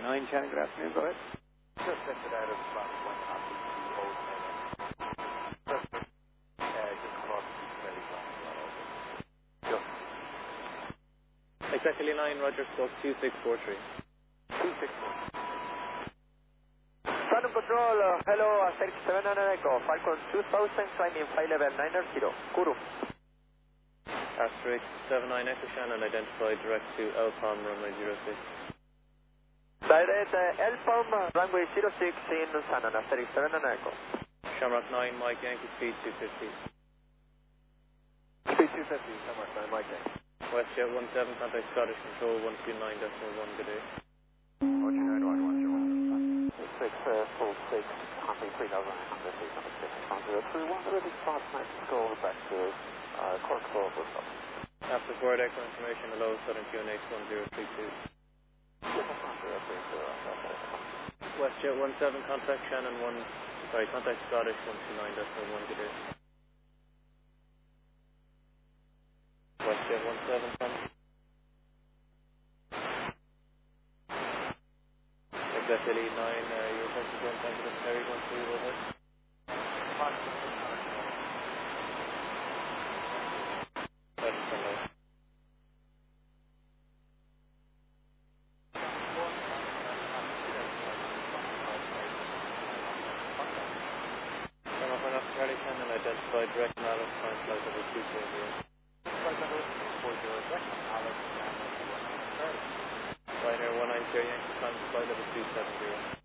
Shannon, good afternoon, go ahead. Just lifted out of slot 1 on the old just across the ferry line. Just. Exactly 9, Roger, spoke 2643. 264. Shannon Patrol, hello, Asterix 7 Echo, Falcon 2000, climbing flight level 90, Kuru. Asterix 79 Echo Shannon, identified direct to Alpam, runway 06. Direct Alpam, runway 06 in Shannon, Asterix 7 Echo. Shamrock 9, Mike Yankee, speed 250. Speed 250, Shamrock 9, Mike Yankee. WestJet 17, contact Scottish Control 129.1, good day. Roger, 9, 6, full 6, contact 3,900 feet, number 6, 103, 1 ready, spot, nice, go back to Cork 12, Bristol. After forward echo information, hello, Southern QNH 1032. WestJet 17, contact Shannon 1, contact Scottish 129.1, good day. WestJet 17, contact. Executive 9, you're requested to join time with Harry 13, go ahead. That's hello. Shamrock 1 after Charlie Shannon, identified direct and Alice, time flight level 240. Ryanair 190 Yankee, time flight level 270.